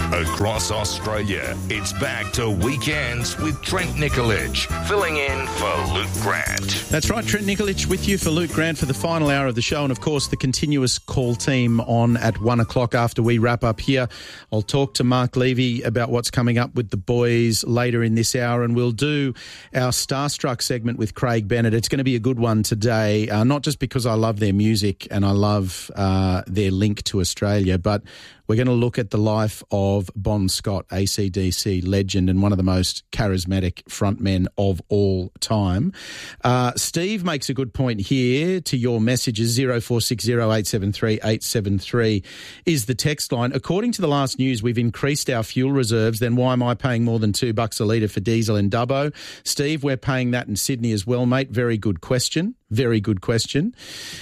Across Australia, it's back to Weekends with Trent Nikolic, filling in for Luke Grant. That's right, Trent Nikolic with you for Luke Grant for the final hour of the show. And, of course, the continuous call team on at 1 o'clock after we wrap up here. I'll talk to Mark Levy about what's coming up with the boys later in this hour. And we'll do our Starstruck segment with Craig Bennett. It's going to be a good one today, not just because I love their music and I love their link to Australia, but we're going to look at the life of Bon Scott, AC/DC legend and one of the most charismatic frontmen of all time. Steve makes a good point here to your messages. 0460 873 873 is the text line. According to the last news, we've increased our fuel reserves. Then why am I paying more than $2 a litre for diesel in Dubbo? Steve, we're paying that in Sydney as well, mate. Very good question. Very good question.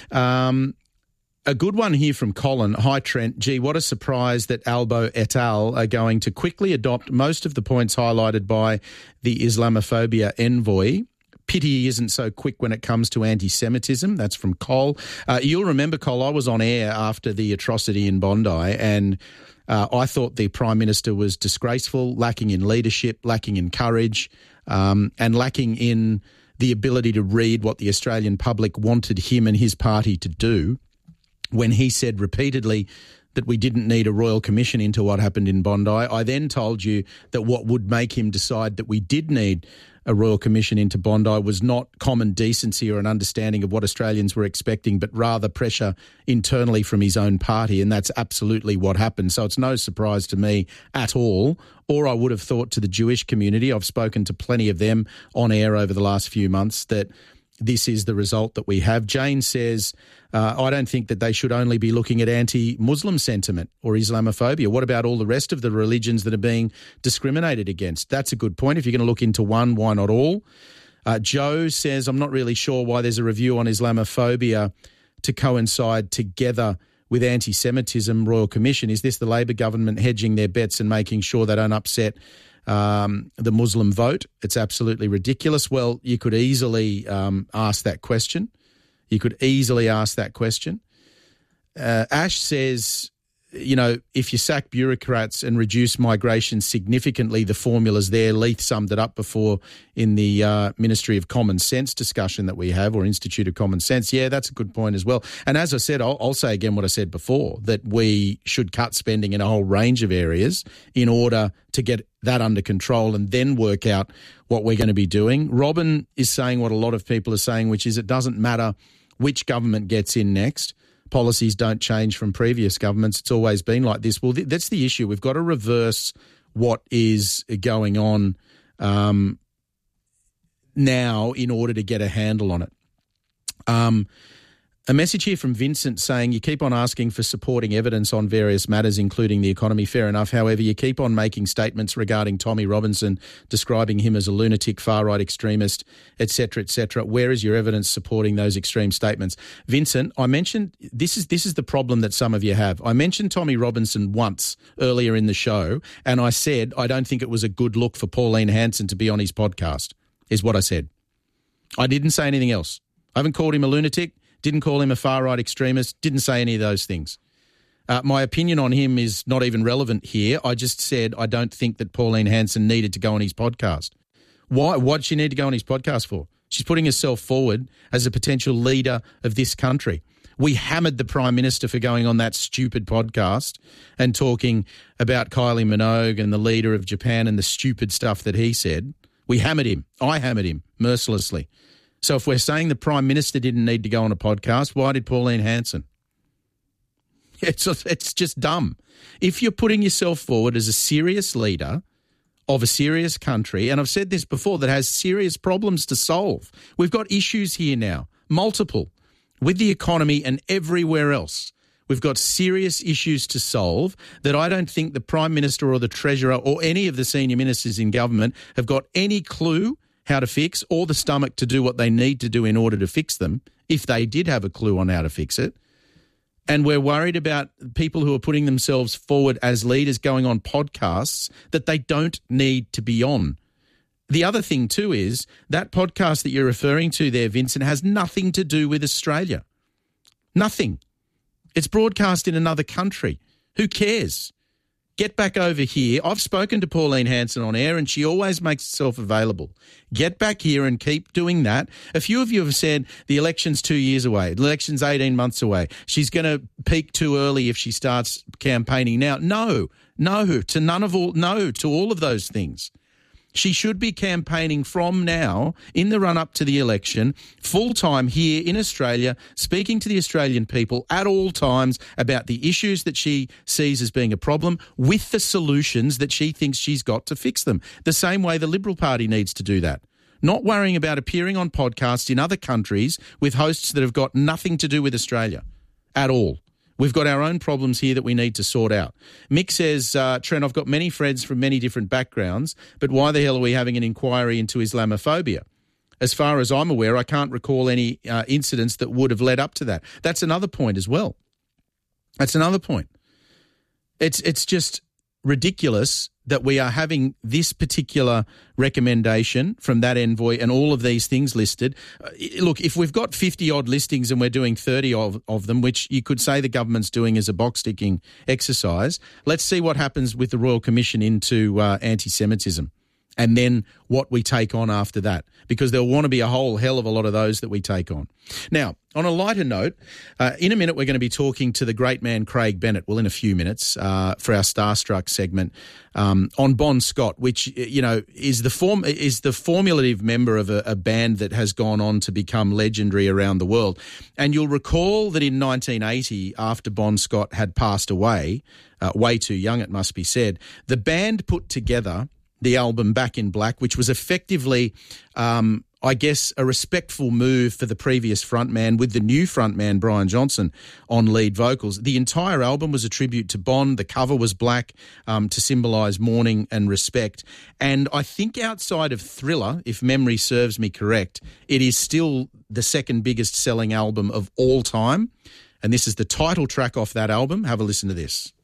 A good one here from Colin. Hi, Trent. Gee, what a surprise that Albo et al. Are going to quickly adopt most of the points highlighted by the Islamophobia envoy. Pity he isn't so quick when it comes to anti-Semitism. That's from Cole. You'll remember, Cole, I was on air after the atrocity in Bondi and I thought the Prime Minister was disgraceful, lacking in leadership, lacking in courage, and lacking in the ability to read what the Australian public wanted him and his party to do, when he said repeatedly that we didn't need a royal commission into what happened in Bondi. I then told you that what would make him decide that we did need a royal commission into Bondi was not common decency or an understanding of what Australians were expecting, but rather pressure internally from his own party, and that's absolutely what happened. So it's no surprise to me at all, or I would have thought to the Jewish community. I've spoken to plenty of them on air over the last few months that this is the result that we have. Jane says, I don't think that they should only be looking at anti-Muslim sentiment or Islamophobia. What about all the rest of the religions that are being discriminated against? That's a good point. If you're going to look into one, why not all? Joe says, I'm not really sure why there's a review on Islamophobia to coincide together with anti-Semitism Royal Commission. Is this the Labor government hedging their bets and making sure they don't upset the Muslim vote? It's absolutely ridiculous. Well, you could easily ask that question. You could easily ask that question. Ash says, you know, if you sack bureaucrats and reduce migration significantly, the formula's there. Leith summed it up before in the Ministry of Common Sense discussion that we have, or Institute of Common Sense. Yeah, that's a good point as well. And as I said, I'll say again what I said before, that we should cut spending in a whole range of areas in order to get that under control and then work out what we're going to be doing. Robin is saying what a lot of people are saying, which is it doesn't matter which government gets in next. Policies don't change from previous governments. It's always been like this. Well, that's the issue. We've got to reverse what is going on now in order to get a handle on it. A message here from Vincent saying, you keep on asking for supporting evidence on various matters, including the economy. Fair enough. However, you keep on making statements regarding Tommy Robinson, describing him as a lunatic, far-right extremist, etc., etc. Where is your evidence supporting those extreme statements? Vincent, I mentioned, this is the problem that some of you have. I mentioned Tommy Robinson once earlier in the show, and I said I don't think it was a good look for Pauline Hanson to be on his podcast, is what I said. I didn't say anything else. I haven't called him a lunatic. Didn't call him a far-right extremist, didn't say any of those things. My opinion on him is not even relevant here. I just said I don't think that Pauline Hanson needed to go on his podcast. Why? What did she need to go on his podcast for? She's putting herself forward as a potential leader of this country. We hammered the Prime Minister for going on that stupid podcast and talking about Kylie Minogue and the leader of Japan and the stupid stuff that he said. We hammered him. I hammered him mercilessly. So if we're saying the Prime Minister didn't need to go on a podcast, why did Pauline Hanson? It's just dumb. If you're putting yourself forward as a serious leader of a serious country, and I've said this before, that has serious problems to solve. We've got issues here now, multiple, with the economy and everywhere else. We've got serious issues to solve that I don't think the Prime Minister or the Treasurer or any of the senior ministers in government have got any clue how to fix or the stomach to do what they need to do in order to fix them, if they did have a clue on how to fix it. And we're worried about people who are putting themselves forward as leaders going on podcasts that they don't need to be on. The other thing too is that podcast that you're referring to there, Vincent, has nothing to do with Australia. Nothing. It's broadcast in another country. Who cares? Get back over here. I've spoken to Pauline Hanson on air and she always makes herself available. Get back here and keep doing that. A few of you have said the election's 2 years away. The election's 18 months away. She's going to peak too early if she starts campaigning now. No to all of those things. She should be campaigning from now in the run-up to the election, full-time here in Australia, speaking to the Australian people at all times about the issues that she sees as being a problem with the solutions that she thinks she's got to fix them. The same way the Liberal Party needs to do that. Not worrying about appearing on podcasts in other countries with hosts that have got nothing to do with Australia at all. We've got our own problems here that we need to sort out. Mick says, Trent, I've got many friends from many different backgrounds, but why the hell are we having an inquiry into Islamophobia? As far as I'm aware, I can't recall any incidents that would have led up to that. That's another point as well. That's another point. It's just ridiculous that we are having this particular recommendation from that envoy and all of these things listed. Look, if we've got 50-odd listings and we're doing 30 of them, which you could say the government's doing as a box-ticking exercise, let's see what happens with the Royal Commission into anti-Semitism and then what we take on after that, because there'll want to be a whole hell of a lot of those that we take on. Now, on a lighter note, in a minute we're going to be talking to the great man Craig Bennett, well, in a few minutes, for our Starstruck segment on Bon Scott, which, you know, is the formulative member of a band that has gone on to become legendary around the world. And you'll recall that in 1980, after Bon Scott had passed away, way too young it must be said, the band put together the album Back in Black, which was effectively, I guess, a respectful move for the previous frontman with the new frontman, Brian Johnson, on lead vocals. The entire album was a tribute to Bon. The cover was black to symbolise mourning and respect. And I think outside of Thriller, if memory serves me correct, it is still the second biggest selling album of all time. And this is the title track off that album. Have a listen to this.